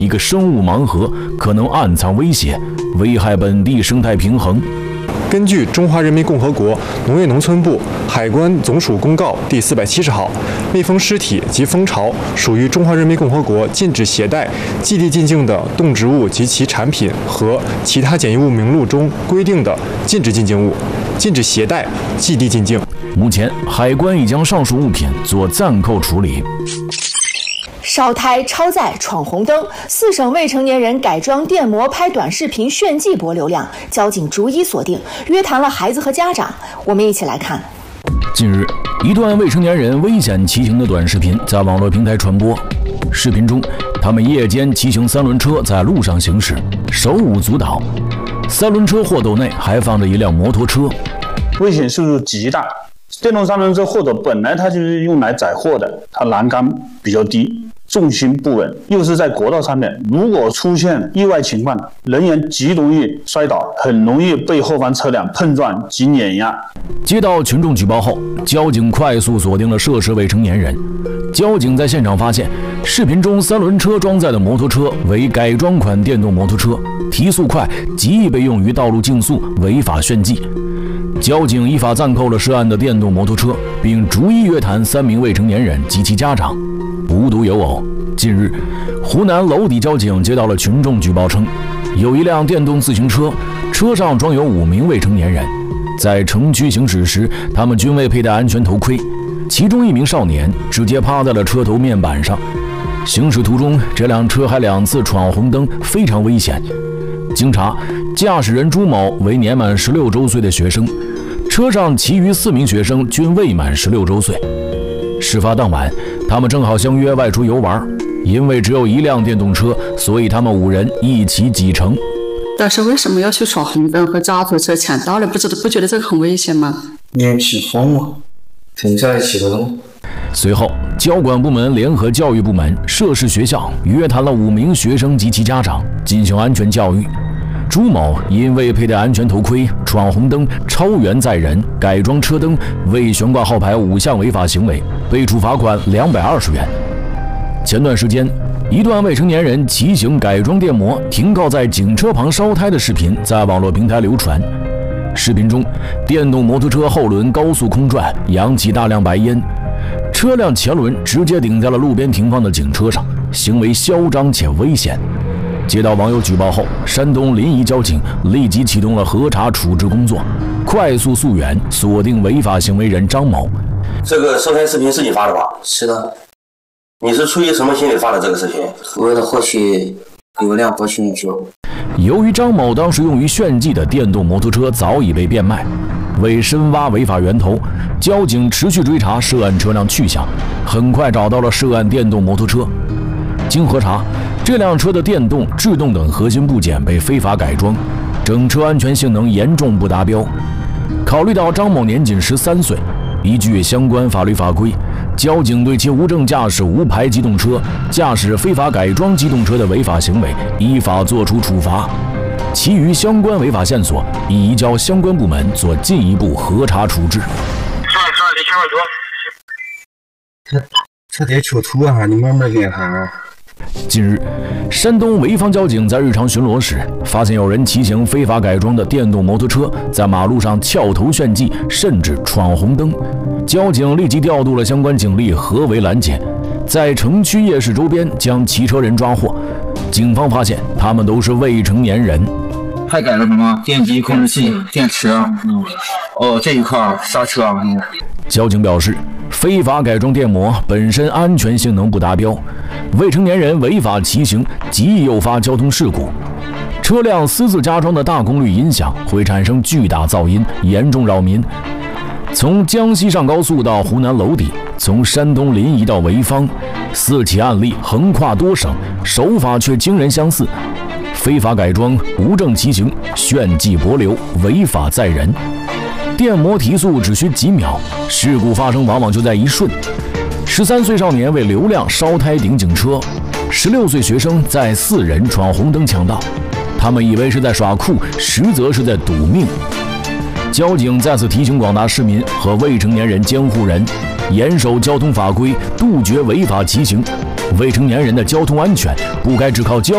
一个生物盲盒可能暗藏威胁，危害本地生态平衡。 根据中华人民共和国农业农村部海关总署公告第470号，蜜蜂尸体及蜂巢属于中华人民共和国禁止携带、寄递进境的动植物及其产品和其他检疫物名录中规定的禁止进境物，禁止携带、寄递进境。 目前，海关已将上述物品做暂扣处理。 烧胎、超载、闯红灯，4省未成年人改装电摩拍短视频炫技博流量，交警逐一锁定，约谈了孩子和家长。我们一起来看。 近日，一段未成年人危险骑行的短视频在网络平台传播。视频中，他们夜间骑行3轮车在路上行驶，手舞足蹈。3轮车货斗内还放着一辆摩托车， 危险系数极大。电动3轮车货斗本来它就是用来载货的，它栏杆比较低，重心不稳，又是在国道上面，如果出现意外情况，人员极容易摔倒，很容易被后方车辆碰撞及碾压。 接到群众举报后，交警快速锁定了涉事未成年人。交警在现场发现，视频中3轮车装载的摩托车为改装款电动摩托车，提速快，极易被用于道路竞速，违法炫技。交警依法暂扣了涉案的电动摩托车，并逐一约谈3名未成年人及其家长。无独有偶，近日，湖南娄底交警接到了群众举报称，有一辆电动自行车，车上装有5名未成年人，在城区行驶时，他们均未佩戴安全头盔，其中1名少年直接趴在了车头面板上。行驶途中，这辆车还2次闯红灯，非常危险。经查，驾驶人朱某为年满16周岁的学生，车上其余4名学生均未满16周岁。事发当晚，他们正好相约外出游玩，因为只有1辆电动车，所以他们5人一起启程。 但是为什么要去闯红灯和加速车抢道呢？不觉得这个很危险吗？ 年轻疯了，停在一起的路。 随后，交管部门联合教育部门、涉事学校约谈了5名学生及其家长，进行安全教育。朱某因未佩戴安全头盔、闯红灯、超员载人、改装车灯、未悬挂号牌5项违法行为，被处罚款220元。前段时间，一段未成年人骑行改装电摩停靠在警车旁烧胎的视频在网络平台流传。视频中，电动摩托车后轮高速空转，扬起大量白烟，车辆前轮直接顶在了路边停放的警车上，行为嚣张且危险。接到网友举报后，山东临沂交警立即启动了核查处置工作，快速溯源，锁定违法行为人张某。 这个收胎视频是你发的吧？ 是的。 你是出于什么心理发的这个视频？ 为了获取流量，博取眼球。 由于张某当时用于炫技的电动摩托车早已被变卖，为深挖违法源头，交警持续追查涉案车辆去向，很快找到了涉案电动摩托车。经核查，这辆车的电动、制动等核心部件被非法改装，整车安全性能严重不达标。考虑到张某年仅13岁，依据相关法律法规，交警对其无证驾驶无牌机动车、驾驶非法改装机动车的违法行为依法作出处罚，其余相关违法线索已移交相关部门做进一步核查处置。 这得求图啊，你慢慢点哈。 近日，山东潍坊交警在日常巡逻时，发现有人骑行非法改装的电动摩托车在马路上翘头炫技，甚至闯红灯。交警立即调度了相关警力合围拦截，在城区夜市周边将骑车人抓获。警方发现他们都是未成年人。 还改了什么电机、控制器、电池，这一块刹车。 交警表示，非法改装电摩本身安全性能不达标，未成年人违法骑行极易诱发交通事故。车辆私自加装的大功率音响会产生巨大噪音，严重扰民。从江西上高速到湖南娄底，从山东临沂到潍坊，4起案例横跨多省，手法却惊人相似。非法改装、无证骑行、炫技博流、违法载人，电摩提速只需几秒，事故发生往往就在一瞬。13岁少年为流量烧胎顶警车，16岁学生载4人闯红灯抢道，他们以为是在耍酷，实则是在赌命。交警再次提醒广大市民和未成年人监护人，严守交通法规，杜绝违法骑行。未成年人的交通安全不该只靠交